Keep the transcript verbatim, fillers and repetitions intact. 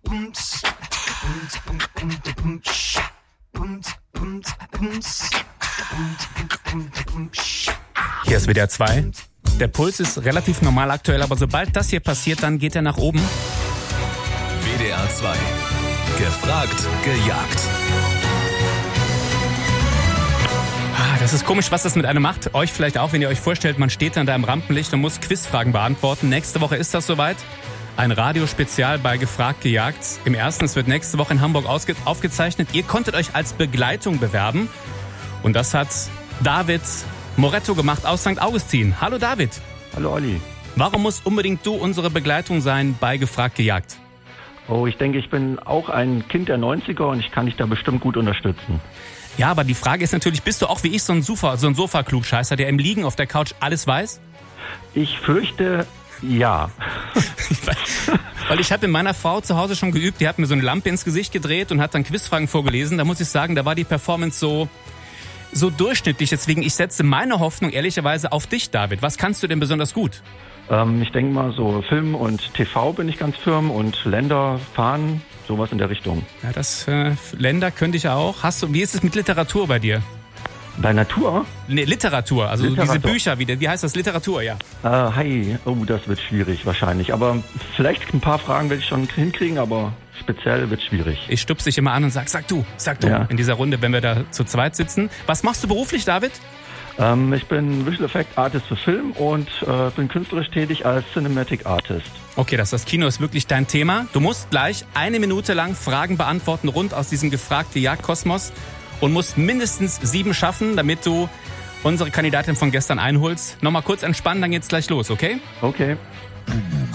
Hier ist W D R zwei. Der Puls ist relativ normal aktuell, aber sobald das hier passiert, dann geht er nach oben. W D R zwei. Gefragt, gejagt. Ah, das ist komisch, was das mit einem macht. Euch vielleicht auch, wenn ihr euch vorstellt, man steht dann da im Rampenlicht und muss Quizfragen beantworten. Nächste Woche ist das soweit. Ein Radiospezial bei Gefragt, gejagt. Im ersten, es wird nächste Woche in Hamburg ausge- aufgezeichnet. Ihr konntet euch als Begleitung bewerben. Und das hat David Moretto gemacht aus Sankt Augustin. Hallo David. Hallo Olli. Warum muss unbedingt du unsere Begleitung sein bei Gefragt, gejagt? Oh, ich denke, ich bin auch ein Kind der neunziger und ich kann dich da bestimmt gut unterstützen. Ja, aber die Frage ist natürlich, bist du auch wie ich so ein Sofa, so ein Sofa-Klugscheißer, der im Liegen auf der Couch alles weiß? Ich fürchte, ja. Weil ich habe mit meiner Frau zu Hause schon geübt, die hat mir so eine Lampe ins Gesicht gedreht und hat dann Quizfragen vorgelesen. Da muss ich sagen, da war die Performance so, so durchschnittlich. Deswegen, ich setze meine Hoffnung ehrlicherweise auf dich, David. Was kannst du denn besonders gut? Ähm, ich denke mal, so Film und T V bin ich ganz firm und Länder, Fahnen, sowas in der Richtung. Ja, das äh, Länder könnte ich auch. Hast du, wie ist es mit Literatur bei dir? Bei Natur? Nee, Literatur, also Literatur. diese Bücher, wie, wie heißt das? Literatur, ja. Äh, hi, oh, das wird schwierig wahrscheinlich. Aber vielleicht ein paar Fragen werde ich schon hinkriegen, aber speziell wird schwierig. Ich stupse dich immer an und sag, sag du, sag du, Ja. in dieser Runde, wenn wir da zu zweit sitzen. Was machst du beruflich, David? Ähm, ich bin Visual Effect Artist für Film und äh, bin künstlerisch tätig als Cinematic Artist. Okay, das, das Kino ist wirklich dein Thema. Du musst gleich eine Minute lang Fragen beantworten rund aus diesem gefragten Jagdkosmos und musst mindestens sieben schaffen, damit du unsere Kandidatin von gestern einholst. Nochmal kurz entspannen, dann geht's gleich los, okay? Okay.